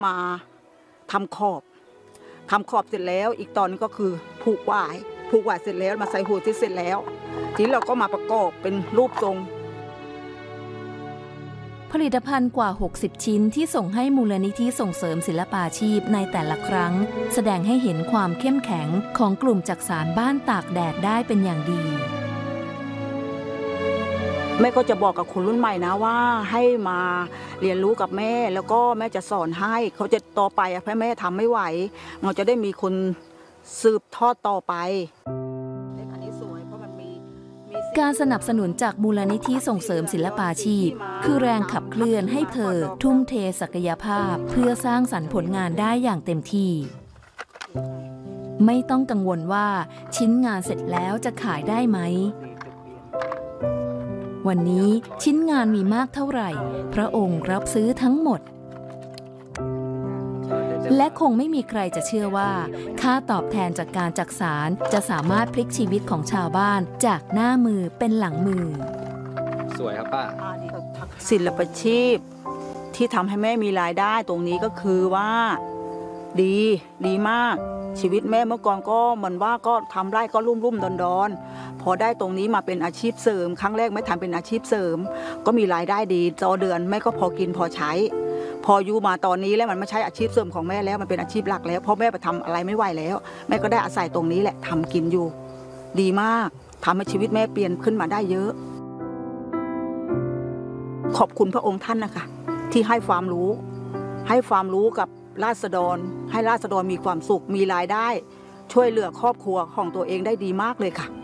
มาทำขอบเสร็จแล้วอีกตอนนี้ก็คือผูกหวายเสร็จแล้วมาใส่หัวที่เสร็จแล้วทีนี้เราก็มาประกอบเป็นรูปทรงผลิตภัณฑ์กว่า60ชิ้นที่ส่งให้มูลนิธิส่งเสริมศิลปาชีพในแต่ละครั้งแสดงให้เห็นความเข้มแข็งของกลุ่มจักสานบ้านตากแดดได้เป็นอย่างดีแม่ก็จะบอกกับคนรุ่นใหม่นะว่าให้มาเรียนรู้กับแม่แล้วก็แม่จะสอนให้เขาจะต่อไปเพราะแม่ทำไม่ไหวเราจะได้มีคนสืบทอดต่อไปการสนับสนุนจากมูลนิธิส่งเสริมศิลปาชีพคือแรงขับเคลื่อนให้เธอทุ่มเทศักยภาพเพื่อสร้างสรรค์ผลงานได้อย่างเต็มที่ไม่ต้องกังวลว่าชิ้นงานเสร็จแล้วจะขายได้ไหมวันนี้ชิ้นงานมีมากเท่าไหร่พระองค์รับซื้อทั้งหมดและคงไม่มีใครจะเชื่อว่าค่าตอบแทนจากการจักสานจะสามารถพลิกชีวิตของชาวบ้านจากหน้ามือเป็นหลังมือสวยครับป้าศิลปาชีพที่ทำให้แม่มีรายได้ตรงนี้ก็คือว่าดีมากชีวิตแม่เมื่อก่อนก็เหมือนว่าก็ทำไร่ก็รุ่มดอนพอได้ตรงนี้มาเป็นอาชีพเสริมครั้งแรกไม่ทำเป็นอาชีพเสริมก็มีรายได้ดีต่อเดือนแม่ก็พอกินพอใช้พออยู่มาตอนนี้แล้วมันไม่ใช่อาชีพเสริมของแม่แล้วมันเป็นอาชีพหลักแล้วเพราะแม่ไปทำอะไรไม่ไหวแล้วแม่ก็ได้อาศัยตรงนี้แหละทำกินอยู่ดีมากทำให้ชีวิตแม่เปลี่ยนขึ้นมาได้เยอะขอบคุณพระองค์ท่านนะคะที่ให้ความรู้กับราษฎรให้ราษฎรมีความสุขมีรายได้ช่วยเหลือครอบครัวของตัวเองได้ดีมากเลยค่ะ